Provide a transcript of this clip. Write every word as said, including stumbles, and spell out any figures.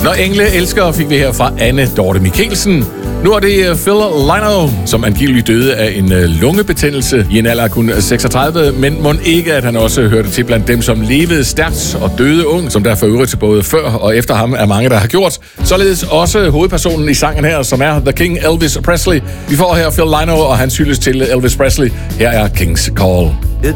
Når engle elsker, fik vi her fra Anne Dorte Mikkelsen. Nu er det Phil Lynott, som angiveligt døde af en lungebetændelse i en alder af kun seksogtredive, men mon ikke, at han også hørte til blandt dem, som levede stærkt og døde ung, som der for øvrigt både før og efter ham er mange, der har gjort. Således også hovedpersonen i sangen her, som er The King Elvis Presley. Vi får her Phil Lynott og hans hyldest til Elvis Presley. Her er King's Call.